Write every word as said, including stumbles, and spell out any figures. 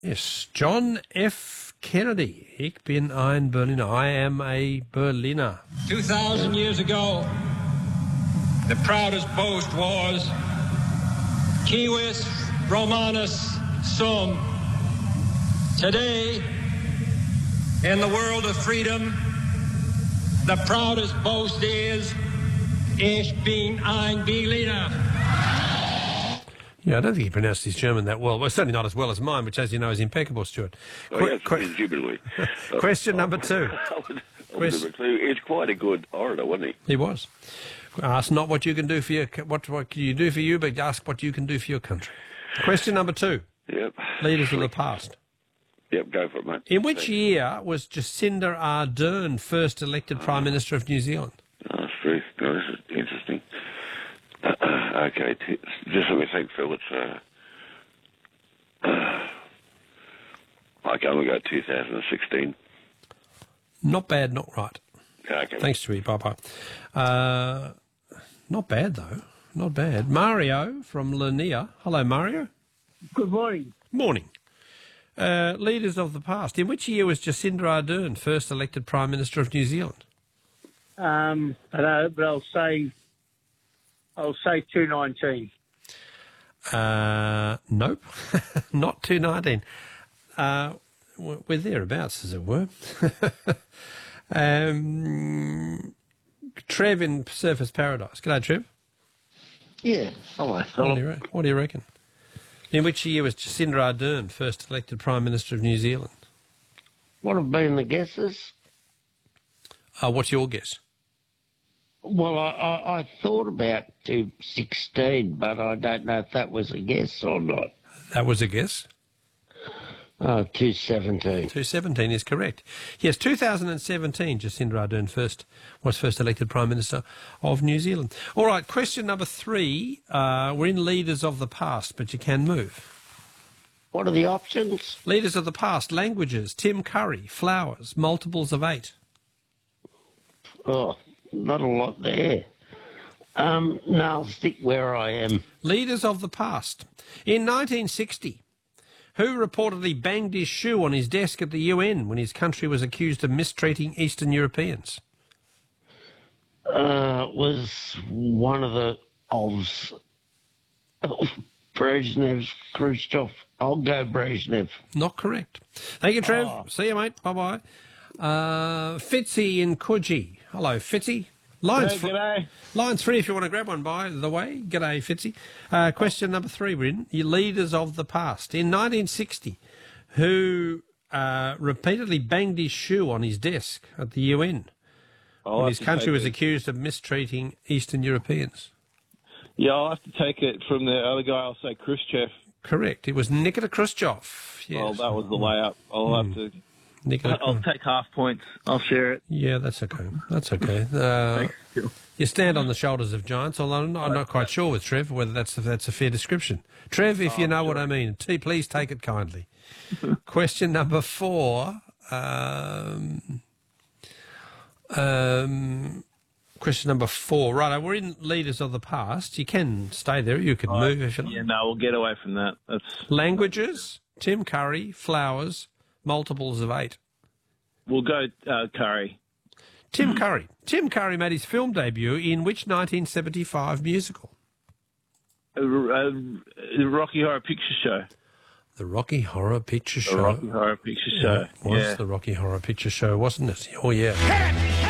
Yes, John F. Kennedy. Ich bin ein Berliner. I am a Berliner. Two thousand years ago, the proudest boast was Civis Romanus Sum. Today, in the world of freedom, the proudest boast is Ich bin ein Berliner. Yeah, I don't think he pronounced his German that well. Well, certainly not as well as mine, which, as you know, is impeccable, Stuart. Oh, Qu- yes, qu- indubitably. question number two. Quest- He's quite a good orator, wasn't he? He was. Ask not what you can do for your what what can you do for you, but ask what you can do for your country. Question number two. Yep. Leaders of the past. Yep, go for it, mate. In which year was Jacinda Ardern first elected Prime Minister of New Zealand? Oh, that's true. Oh, this is interesting. Okay, t- just let me think, Phil. It's, uh, uh, okay, I'm going to go two thousand sixteen. Not bad, not right. Okay. Thanks, Chewie. Bye-bye. Uh, not bad, though. Not bad. Mario from Lanier. Hello, Mario. Good morning. Morning. Uh, leaders of the past. In which year was Jacinda Ardern first elected Prime Minister of New Zealand? Um, I don't know, but I'll say, I'll say two nineteen. Uh, nope, not two nineteen. Uh, we're thereabouts, as it were. um, Trev in Surfers Paradise. G'day, Trev. Yeah, hello, What do, Philip. you re- what do you reckon? In which year was Jacinda Ardern first elected Prime Minister of New Zealand? What have been the guesses? Uh, what's your guess? Well, I, I, I thought about two sixteen, but I don't know if that was a guess or not. That was a guess. Oh, two seventeen. two seventeen is correct. Yes, two thousand seventeen, Jacinda Ardern first was first elected Prime Minister of New Zealand. All right, question number three. Uh, we're in leaders of the past, but you can move. What are the options? Leaders of the past, languages, Tim Curry, flowers, multiples of eight. Oh, not a lot there. Um, no, I'll stick where I am. Leaders of the past. In nineteen sixty, who reportedly banged his shoe on his desk at the U N when his country was accused of mistreating Eastern Europeans? Uh, was one of the of oh, Brezhnev, Khrushchev. I'll go Brezhnev. Not correct. Thank you, Trev. Oh. See you, mate. Bye-bye. Uh, Fitzy in Coogee. Hello, Fitzy. Lines, Hey, fr- g'day. lines free if you want to grab one, by the way. G'day, Fitzy. Uh, question number three, we're in. Your leaders of the past. In nineteen sixty, who uh, repeatedly banged his shoe on his desk at the U N I'll when have his to country take was it. accused of mistreating Eastern Europeans? Yeah, I'll have to take it from the other guy. I'll say Khrushchev. Correct. It was Nikita Khrushchev. Yes. Well, that was the layup. I'll have to. Nikita I'll take half points. I'll share it. Yeah, that's okay. That's okay. Uh, you stand on the shoulders of giants, although I'm not, I'm not quite sure with Trev whether that's if that's a fair description. Trev, if you know what I mean, t- please take it kindly. Question number four. Um, um, question number four. Right, we're in leaders of the past. You can stay there. You can move if you like. Yeah, no, we'll get away from that. That's Languages, Tim Curry, flowers, multiples of eight. we'll go uh, Curry. Tim Curry. Tim Curry made his film debut in which nineteen seventy-five musical? Uh, uh, the Rocky Horror Picture Show. The Rocky Horror Picture The Show. Rocky Horror Picture Show. was Yeah. the Rocky Horror Picture Show, wasn't it? Oh, yeah.